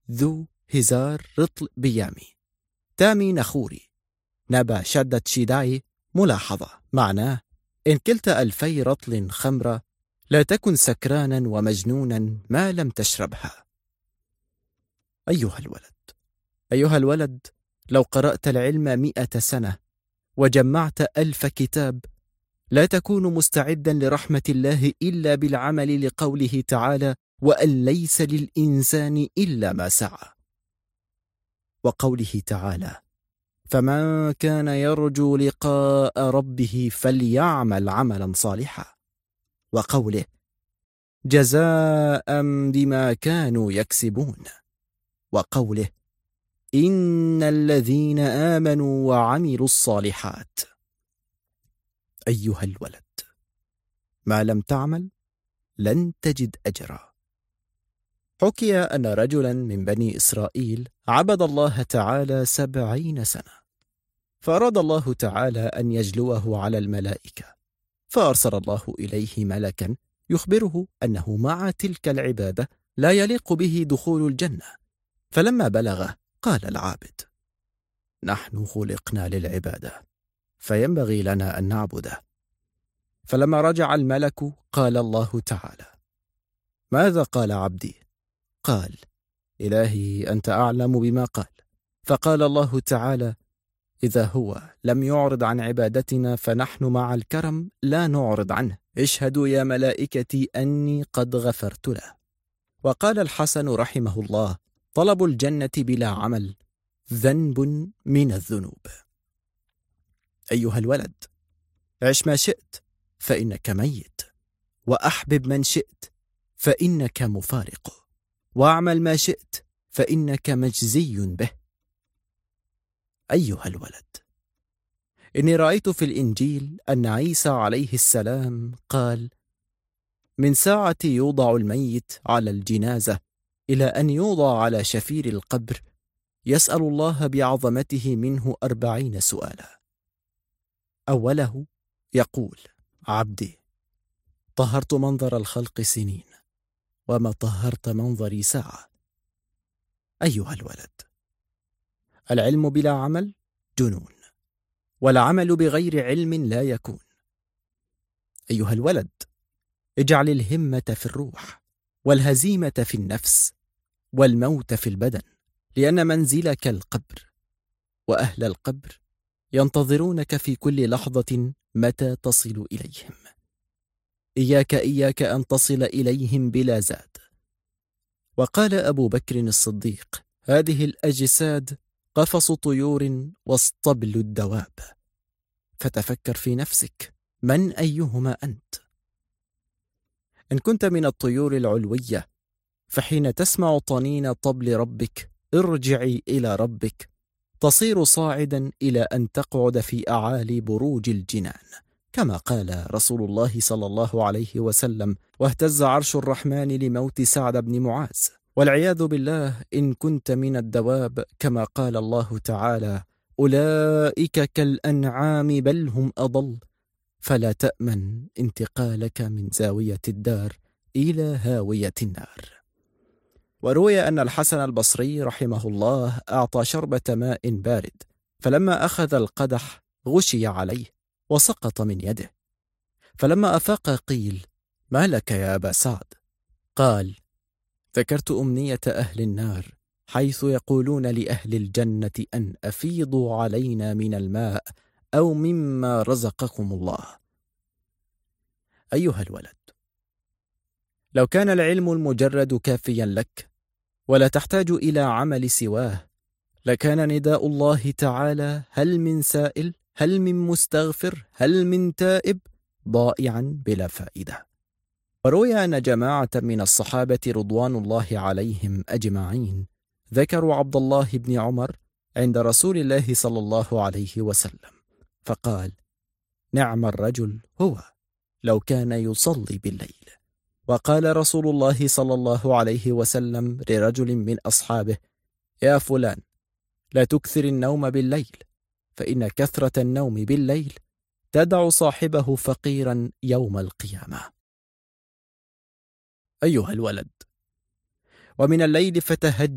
ذو هزار رطل بيامي تامي نخوري نبا شدة شيداي. ملاحظة معناه: إن كلت 2000 رطل خمرة لا تكن سكرانا ومجنونا ما لم تشربها. أيها الولد، لو قرأت العلم 100 سنة وجمعت 1000 كتاب لا تكون مستعدا لرحمة الله إلا بالعمل لقوله تعالى: وأن ليس للإنسان إلا ما سعى، وقوله تعالى: فمن كان يرجو لقاء ربه فليعمل عملا صالحا، وقوله: جزاء بما كانوا يكسبون، وقوله: إن الذين آمنوا وعملوا الصالحات. أيها الولد، ما لم تعمل لن تجد أجرا. حكي أن رجلا من بني إسرائيل عبد الله تعالى 70 سنة، فأراد الله تعالى أن يجلوه على الملائكة، فأرسل الله إليه ملكا يخبره أنه مع تلك العبادة لا يليق به دخول الجنة. فلما بلغه قال العابد: نحن خلقنا للعبادة فينبغي لنا أن نعبده. فلما رجع الملك قال الله تعالى: ماذا قال عبدي؟ قال: إلهي أنت أعلم بما قال. فقال الله تعالى: إذا هو لم يعرض عن عبادتنا فنحن مع الكرم لا نعرض عنه، اشهدوا يا ملائكتي أني قد غفرت له. وقال الحسن رحمه الله: طلب الجنة بلا عمل ذنب من الذنوب. أيها الولد، عش ما شئت فإنك ميت، وأحبب من شئت فإنك مفارق، واعمل ما شئت فإنك مجزي به. أيها الولد، إني رأيت في الإنجيل أن عيسى عليه السلام قال: من ساعة يوضع الميت على الجنازة إلى أن يوضع على شفير القبر يسأل الله بعظمته منه 40 سؤالا. أوله يقول: عبدي، طهرت منظر الخلق سنين وما طهرت منظري ساعة. أيها الولد، العلم بلا عمل جنون، والعمل بغير علم لا يكون. أيها الولد، اجعل الهمة في الروح، والهزيمة في النفس، والموت في البدن، لأن منزلك القبر، وأهل القبر ينتظرونك في كل لحظة متى تصل إليهم. إياك أن تصل إليهم بلا زاد. وقال أبو بكر الصديق: هذه الأجساد قفص طيور واصطبل الدواب. فتفكر في نفسك، من أيهما أنت؟ إن كنت من الطيور العلوية فحين تسمع طنين طبل ربك ارجعي إلى ربك، تصير صاعدا إلى أن تقعد في أعالي بروج الجنان، كما قال رسول الله صلى الله عليه وسلم: واهتز عرش الرحمن لموت سعد بن معاذ. والعياذ بالله إن كنت من الدواب، كما قال الله تعالى: أولئك كالأنعام بل هم أضل، فلا تأمن انتقالك من زاوية الدار إلى هاوية النار. وروي أن الحسن البصري رحمه الله أعطى شربة ماء بارد، فلما أخذ القدح غشي عليه وسقط من يده، فلما أفاق قيل: ما لك يا أبا سعد؟ قال: ذكرت أمنية أهل النار حيث يقولون لأهل الجنة أن أفيضوا علينا من الماء أو مما رزقكم الله. أيها الولد، لو كان العلم المجرد كافيا لك ولا تحتاج إلى عمل سواه، لكان نداء الله تعالى: هل من سائل؟ هل من مستغفر؟ هل من تائب؟ ضائعا بلا فائدة. وروي أن جماعة من الصحابة رضوان الله عليهم أجمعين ذكروا عبد الله بن عمر عند رسول الله صلى الله عليه وسلم، فقال: نعم الرجل هو لو كان يصلي بالليل. وقال رسول الله صلى الله عليه وسلم لرجل من أصحابه: يا فلان، لا تكثر النوم بالليل، فإن كثرة النوم بالليل تدع صاحبه فقيرا يوم القيامة. أيها الولد، ومن الليل فتهجد